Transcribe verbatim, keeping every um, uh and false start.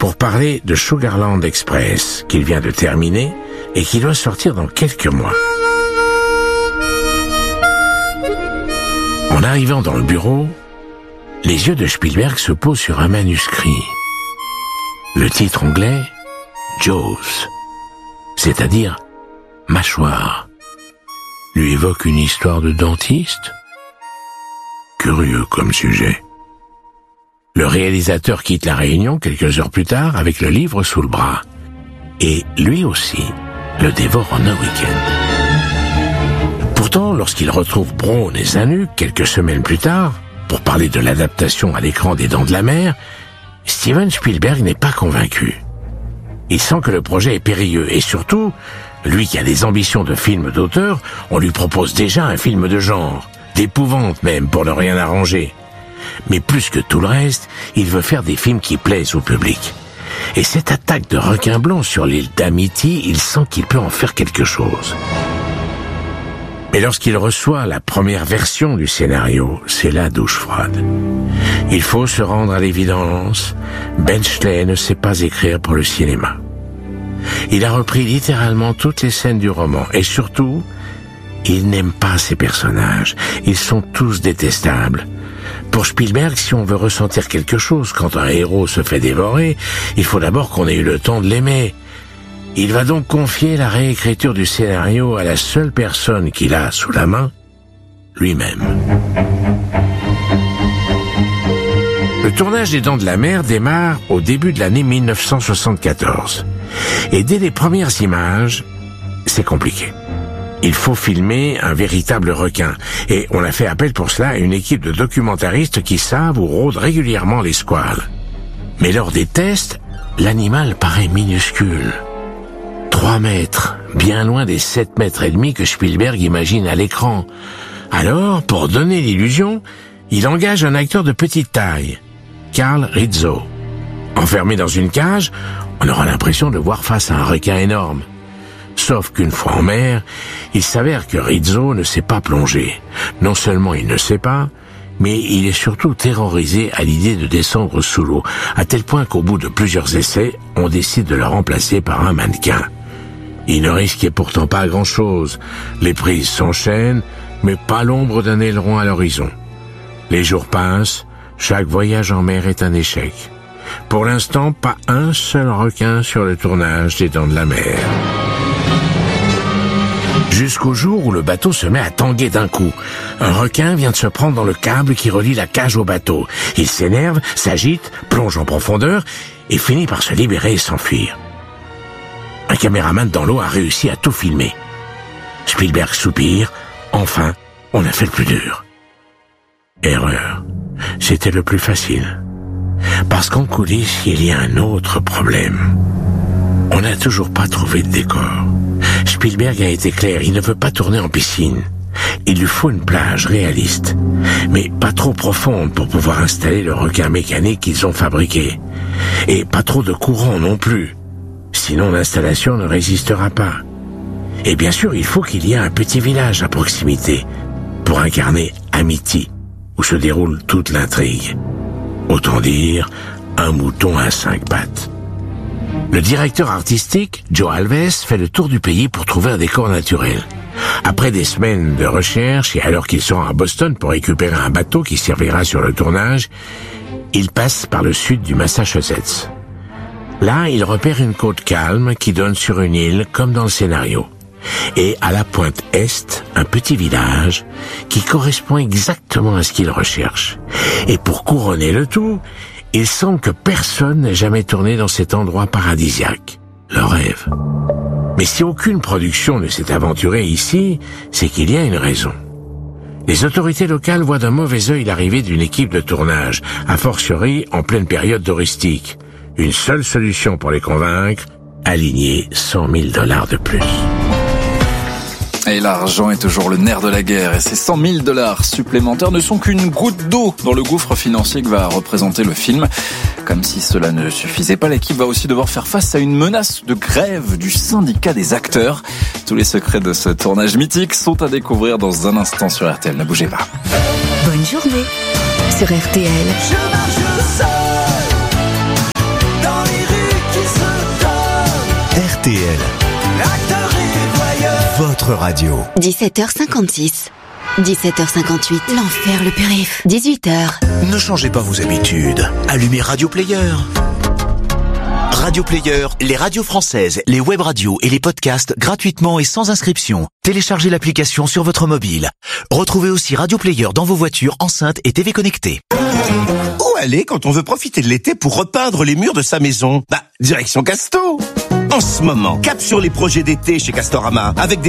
pour parler de Sugarland Express, qu'il vient de terminer et qui doit sortir dans quelques mois. En arrivant dans le bureau, les yeux de Spielberg se posent sur un manuscrit. Le titre anglais, Jaws, c'est-à-dire mâchoire, lui évoque une histoire de dentiste. Curieux comme sujet. Le réalisateur quitte la réunion quelques heures plus tard avec le livre sous le bras. Et lui aussi le dévore en un week-end. Pourtant, lorsqu'il retrouve Brown et Zanuck quelques semaines plus tard, pour parler de l'adaptation à l'écran des Dents de la Mer, Steven Spielberg n'est pas convaincu. Il sent que le projet est périlleux et surtout, lui qui a des ambitions de film d'auteur, on lui propose déjà un film de genre, d'épouvante même pour ne rien arranger. Mais plus que tout le reste, il veut faire des films qui plaisent au public. Et cette attaque de requins blancs sur l'île d'Amity, il sent qu'il peut en faire quelque chose. Mais lorsqu'il reçoit la première version du scénario, c'est la douche froide. Il faut se rendre à l'évidence, Benchley ne sait pas écrire pour le cinéma. Il a repris littéralement toutes les scènes du roman, et surtout, il n'aime pas ses personnages. Ils sont tous détestables. Pour Spielberg, si on veut ressentir quelque chose quand un héros se fait dévorer, il faut d'abord qu'on ait eu le temps de l'aimer. Il va donc confier la réécriture du scénario à la seule personne qu'il a sous la main, lui-même. Le tournage des Dents de la Mer démarre au début de l'année mille neuf cent soixante-quatorze. Et dès les premières images, c'est compliqué. Il faut filmer un véritable requin. Et on a fait appel pour cela à une équipe de documentaristes qui savent ou rôdent régulièrement les squales. Mais lors des tests, l'animal paraît minuscule. Trois mètres, bien loin des sept mètres et demi que Spielberg imagine à l'écran. Alors, pour donner l'illusion, il engage un acteur de petite taille, Carl Rizzo. Enfermé dans une cage, on aura l'impression de voir face à un requin énorme. Sauf qu'une fois en mer, il s'avère que Rizzo ne sait pas plonger. Non seulement il ne sait pas, mais il est surtout terrorisé à l'idée de descendre sous l'eau, à tel point qu'au bout de plusieurs essais, on décide de le remplacer par un mannequin. Il ne risquait pourtant pas grand-chose. Les prises s'enchaînent, mais pas l'ombre d'un aileron à l'horizon. Les jours passent, chaque voyage en mer est un échec. Pour l'instant, pas un seul requin sur le tournage des Dents de la Mer. Jusqu'au jour où le bateau se met à tanguer d'un coup. Un requin vient de se prendre dans le câble qui relie la cage au bateau. Il s'énerve, s'agite, plonge en profondeur et finit par se libérer et s'enfuir. Un caméraman dans l'eau a réussi à tout filmer. Spielberg soupire. Enfin, on a fait le plus dur. Erreur. C'était le plus facile. Parce qu'en coulisses, il y a un autre problème. On n'a toujours pas trouvé de décor. Spielberg a été clair, il ne veut pas tourner en piscine. Il lui faut une plage réaliste, mais pas trop profonde pour pouvoir installer le requin mécanique qu'ils ont fabriqué. Et pas trop de courant non plus, sinon l'installation ne résistera pas. Et bien sûr, il faut qu'il y ait un petit village à proximité pour incarner Amity, où se déroule toute l'intrigue. Autant dire, un mouton à cinq pattes. Le directeur artistique, Joe Alves, fait le tour du pays pour trouver un décor naturel. Après des semaines de recherche et alors qu'il sera à Boston pour récupérer un bateau qui servira sur le tournage, il passe par le sud du Massachusetts. Là, il repère une côte calme qui donne sur une île comme dans le scénario. Et à la pointe est, un petit village qui correspond exactement à ce qu'il recherche. Et pour couronner le tout, il semble que personne n'ait jamais tourné dans cet endroit paradisiaque. Le rêve. Mais si aucune production ne s'est aventurée ici, c'est qu'il y a une raison. Les autorités locales voient d'un mauvais œil l'arrivée d'une équipe de tournage, a fortiori en pleine période touristique. Une seule solution pour les convaincre, aligner cent mille dollars de plus. Et l'argent est toujours le nerf de la guerre et ces cent mille dollars supplémentaires ne sont qu'une goutte d'eau dans le gouffre financier que va représenter le film. Comme si cela ne suffisait pas, l'équipe va aussi devoir faire face à une menace de grève du syndicat des acteurs. Tous les secrets de ce tournage mythique sont à découvrir dans un instant sur R T L. Ne bougez pas. Bonne journée sur R T L. Je marche seul dans les rues. T L. Votre radio. dix-sept heures cinquante-six. dix-sept heures cinquante-huit. L'enfer, le périph'. dix-huit heures. Ne changez pas vos habitudes. Allumez Radio Player. Radio Player, les radios françaises, les web radios et les podcasts gratuitement et sans inscription. Téléchargez l'application sur votre mobile. Retrouvez aussi Radio Player dans vos voitures, enceintes et T V connectées. Où aller quand on veut profiter de l'été pour repeindre les murs de sa maison? Bah, direction Casto. En ce moment, cap sur les projets d'été chez Castorama avec des